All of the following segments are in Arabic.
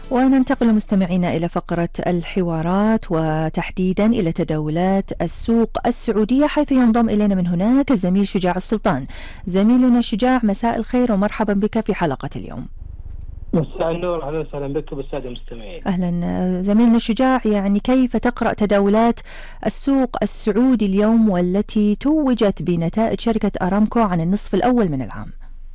وننتقل مستمعينا إلى فقرة الحوارات وتحديدا إلى تداولات السوق السعودية، حيث ينضم إلينا من هناك الزميل شجاع السلطان. زميلنا شجاع، مساء الخير ومرحبا بك في حلقة اليوم. مساء النور، أهلا وسهلا بك بالسادة المستمعين. أهلا زميلنا شجاع، يعني كيف تقرأ تداولات السوق السعودي اليوم والتي توجت بنتائج شركة أرامكو عن النصف الأول من العام؟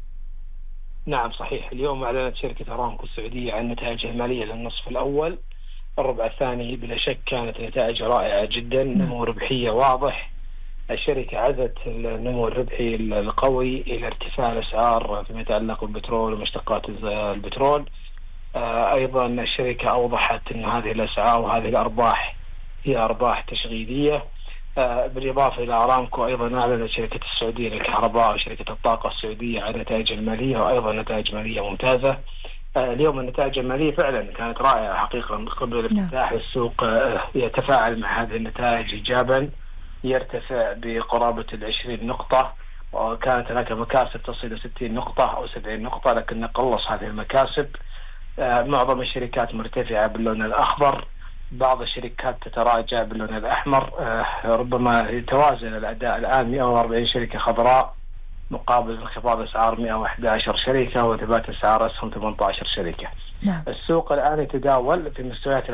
نعم صحيح، اليوم أعلنت شركة أرامكو السعودية عن نتائجها المالية للنصف الأول. الربع الثاني بلا شك كانت نتائج رائعة جدا، نمو ربحية واضح. الشركة عزت النمو الربحي القوي إلى ارتفاع الأسعار فيما يتعلق بالبترول ومشتقات البترول. أيضا الشركة أوضحت أن هذه الأسعار وهذه الأرباح هي أرباح تشغيلية. بالإضافة إلى أرامكو أيضا أعلنت شركة السعودية للكهرباء وشركة الطاقة السعودية عن نتائج المالية وأيضا نتائج مالية ممتازة. اليوم النتائج المالية فعلا كانت رائعة حقيقة. قبل الافتتاح السوق يتفاعل مع هذه النتائج إيجابا، يرتفع بقرابة 20 نقطة، وكانت هناك مكاسب تصل إلى 60 نقطة أو 70 نقطة، لكن قلص هذه المكاسب. معظم الشركات مرتفعة باللون الأخضر، بعض الشركات تتراجع باللون الأحمر. ربما يتوازن الأداء الآن، 140 شركة خضراء مقابل انخفاض أسعار 111 شركة وثبات أسعار أسهم 18 شركة. نعم. السوق الآن يتداول في مستويات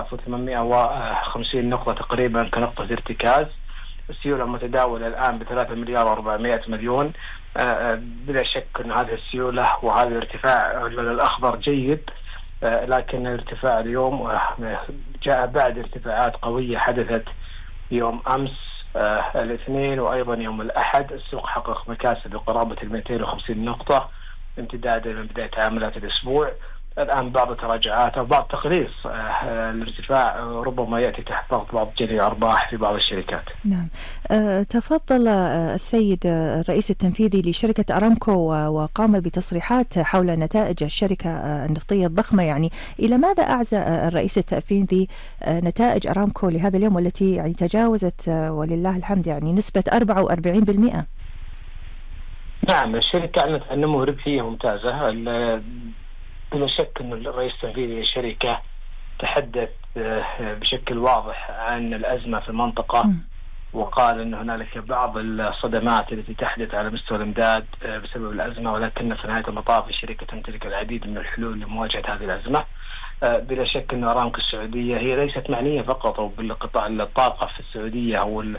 10,850 نقطة تقريبا كنقطة ارتكاز. السيولة متداولة الآن ب3 مليار و400 مليون. بلا شك أن هذه السيولة وهذا الارتفاع اللون الأخضر جيد، لكن الارتفاع اليوم جاء بعد ارتفاعات قوية حدثت يوم أمس الاثنين وأيضا يوم الأحد. السوق حقق مكاسب بقرابة 250 نقطة امتدادا من بداية تعاملات الأسبوع. الآن بعض التراجعات أو بعض تقليص الارتفاع ربما يأتي تحت ضغط بعض جني الأرباح في بعض الشركات. نعم. تفضل السيد الرئيس التنفيذي لشركة أرامكو وقام بتصريحات حول نتائج الشركة النفطية الضخمة، يعني إلى ماذا أعزى الرئيس التنفيذي نتائج أرامكو لهذا اليوم والتي يعني تجاوزت ولله الحمد يعني نسبة 44%؟ نعم، الشركة أعلنت عن نمو ربحية ممتازة. بلا شك أن الرئيس التنفيذي للشركة تحدث بشكل واضح عن الأزمة في المنطقة، وقال أن هنالك بعض الصدمات التي تحدث على مستوى الإمداد بسبب الأزمة، ولكن في نهاية المطاف الشركة تمتلك العديد من الحلول لمواجهة هذه الأزمة. بلا شك أن أرامكو السعودية هي ليست معنية فقط بالقطاع الطاقة في السعودية أو